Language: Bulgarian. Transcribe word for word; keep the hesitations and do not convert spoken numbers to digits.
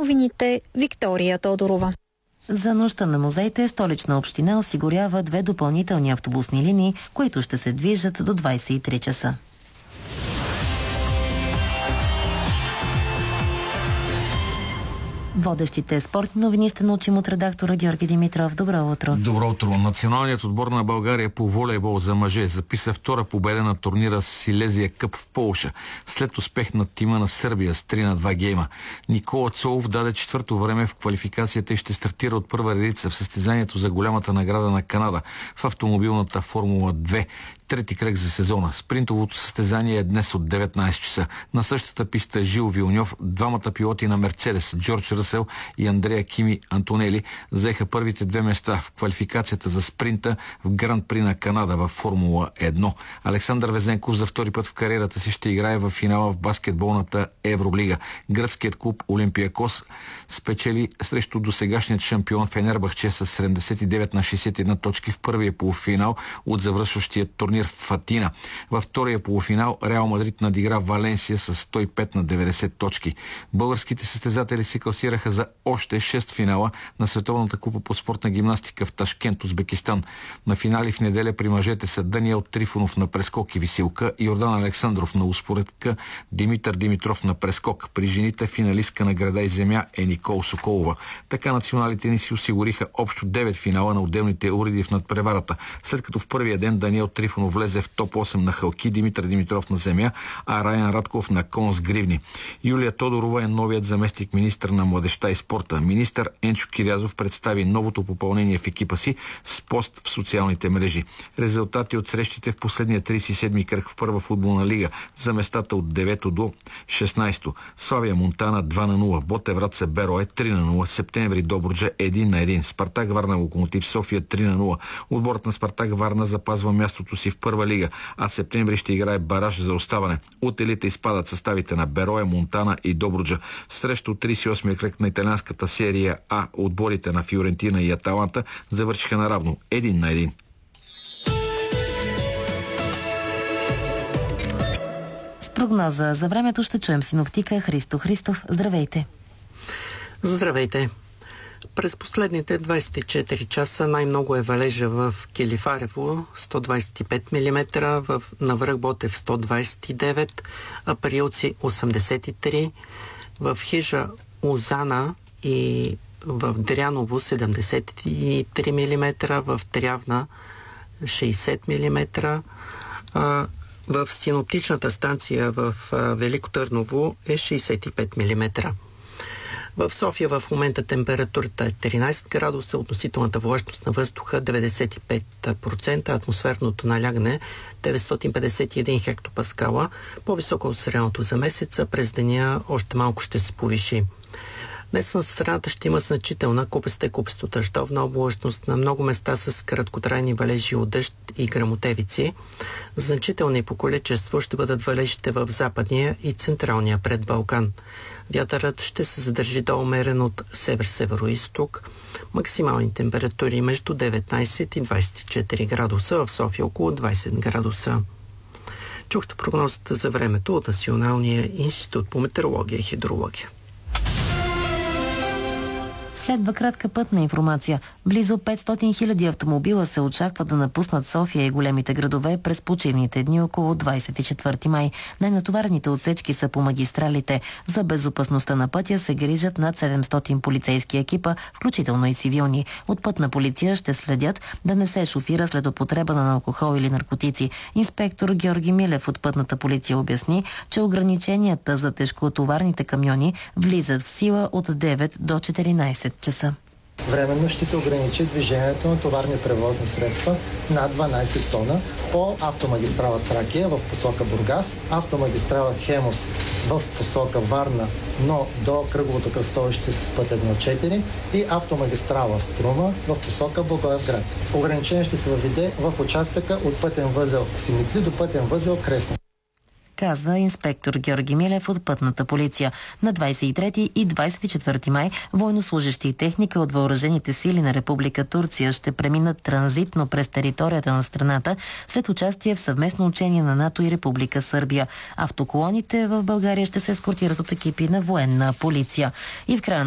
новините Виктория Тодорова. За нощта на музеите Столична община осигурява две допълнителни автобусни линии, които ще се движат до двайсет и три часа. Водещите спортни новини ще научим от редактора Георги Димитров. Добро утро. Добро утро. Националният отбор на България по волейбол за мъже записа втора победа на турнира Силезия Къп в Полша, след успех над тима на Сърбия с три на два гейма. Никола Цолов даде четвърто време в квалификацията и ще стартира от първа редица в състезанието за голямата награда на Канада в автомобилната Формула две. Трети кръг за сезона. Спринтовото състезание е днес от деветнайсет часа. На същата писта Жил Вилньов, двамата пилоти на Мерцедес, Джордж Ръсел и Андрея Кими Антонели, заеха първите две места в квалификацията за спринта в Гран При на Канада в Формула едно. Александър Везенков за втори път в кариерата си ще играе в финала в баскетболната Евролига. Гръцкият клуб Олимпиакос спечели срещу досегашният шампион Фенербахче с седемдесет и девет на шейсет и една точки в първия полуфинал от завършващия турнир в Атина. Във втория полуфинал Реал Мадрид надигра Валенсия с сто и пет на деветдесет точки. Българските състезатели се класираха за още шест финала на Световната купа по спортна гимнастика в Ташкент, Узбекистан. На финали в неделя при мъжете са Даниел Трифонов на прескок и висилка, Йордан Александров на успоредка, Димитър Димитров на прескок. При жените финалистка на Града и земя е Никол Соколова. Така националите ни си осигуриха общо девет финала на отделните уреди в надпреварата, след като в първия ден Даниел Трифонов влезе в топ осем на хълки, Димитър Димитров на земя, а Райан Радков на кон с гривни. Юлия Тодорова е новият заместник министър на младежта и спорта. Министър Енчо Кирязов представи новото попълнение в екипа си с пост в социалните мрежи. Резултати от срещите в последния трийсет и седми кръг в първа футболна лига за местата от девето до шестнайсето. Славия Монтана два на нула, Ботевраце Берое три на нула, Септември Добруджа един на един, Спартак Варна Локомотив София три на нула. Отборът на Спартак Варна запазва мястото си в първа лига, а Септември ще играе бараж за оставане. От елита изпадат съставите на Берое, Монтана и Добруджа. Срещу трийсет и осми кръг на италианската серия А отборите на Фиорентина и Аталанта завършиха наравно един на един. С прогноза за времето ще чуем синоптика Христо Христов. Здравейте! Здравейте! През последните двайсет и четири часа най-много е валежа в Келифарево сто двайсет и пет милиметра, в Навръх Ботев сто двайсет и девет, Априлци осемдесет и три, в Хижа Озана и в Дряново седемдесет и три милиметра, в Трявна шейсет милиметра, в синоптичната станция в Велико Търново е шейсет и пет милиметра. В София в момента температурата е тринайсет градуса, относителната влажност на въздуха деветдесет и пет процента, атмосферното налягане деветстотин петдесет и един хектопаскала, по-високо от средното за месеца, през деня още малко ще се повиши. Днес на страната ще има значителна купеста и купесто-дъждовна облачност, на много места с краткотрайни валежи от дъжд и гръмотевици. Значителни по количество ще бъдат валежите в западния и централния предбалкан. Вятърът ще се задържи до умерен от север-северо-исток. Максимални температури между деветнайсет и двайсет и четири градуса, в София около двайсет градуса. Чухте прогнозата за времето от Националния институт по метеорология и хидрология. Следва кратка пътна информация. Близо петстотин хиляди автомобила се очаква да напуснат София и големите градове през почивните дни около двайсет и четвърти май. Най-натоварените отсечки са по магистралите. За безопасността на пътя се грижат над седемстотин полицейски екипа, включително и цивилни. От Пътна полиция ще следят да не се шофира след употреба на алкохол или наркотици. Инспектор Георги Милев от Пътната полиция обясни, че ограниченията за тежкотоварните камиони влизат в сила от девет до четиринайсет часа. Временно ще се ограничи движението на товарни превозни средства над дванайсет тона по автомагистрала Тракия в посока Бургас, автомагистрала Хемус в посока Варна, но до кръговото кръстовище с път едно четири и автомагистрала Струма в посока Благоевград. Ограничение ще се въведе в участъка от пътен възел Симитли до пътен възел Кресна, каза инспектор Георги Милев от Пътната полиция. На двайсет и трети и двайсет и четвърти май военнослужещи и техника от въоръжените сили на Република Турция ще преминат транзитно през територията на страната след участие в съвместно учение на НАТО и Република Сърбия. Автоколоните в България ще се ескортират от екипи на военна полиция. И в края